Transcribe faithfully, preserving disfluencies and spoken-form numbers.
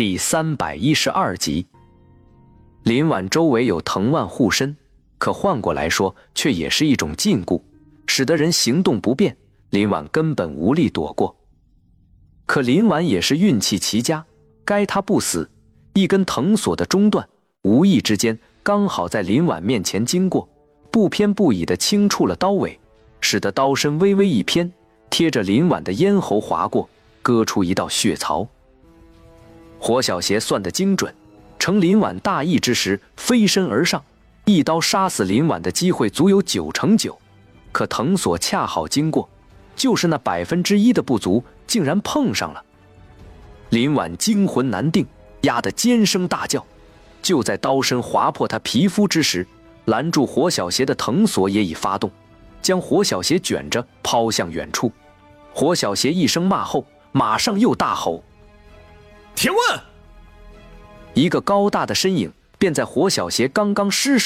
第三百一十二集。林婉周围有藤蔓护身，可换过来说，却也是一种禁锢，使得人行动不便。林婉根本无力躲过。可林婉也是运气奇佳，该他不死，一根藤索的中段，无意之间刚好在林婉面前经过，不偏不倚地轻触了刀尾，使得刀身微微一偏，贴着林婉的咽喉划过，割出一道血槽。火小邪算得精准，乘林婉大意之时飞身而上，一刀杀死林婉的机会足有九成九。可藤索恰好经过，就是那百分之一的不足，竟然碰上了。林婉惊魂难定，压得尖声大叫。就在刀身划破他皮肤之时，拦住火小邪的藤索也已发动，将火小邪卷着抛向远处。火小邪一声骂后，马上又大吼：“ 铁问！” 一个高大的身影便在火小邪刚刚失手